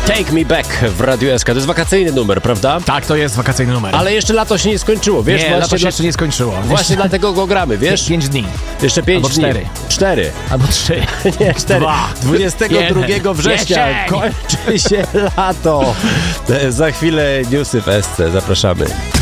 Take Me Back w Radiu SK. To jest wakacyjny numer, prawda? Tak, to jest wakacyjny numer. Ale jeszcze lato się nie skończyło, wiesz? Nie, lato się jeszcze nie skończyło. Właśnie dlatego go gramy, wiesz? 5 dni. Jeszcze 5 Albo dni. 4. 4. Albo 3. Nie, 4. 2. 22 września Jesień. kończy się lato. Za chwilę newsy w SC. Zapraszamy.